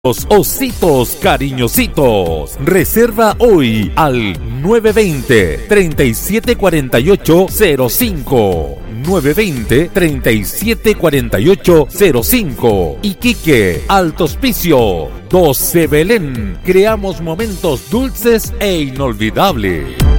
Los ositos cariñositos. Reserva hoy al 920-374805. 920-374805. Iquique, Alto Hospicio, 12 Belén. Creamos momentos dulces e inolvidables.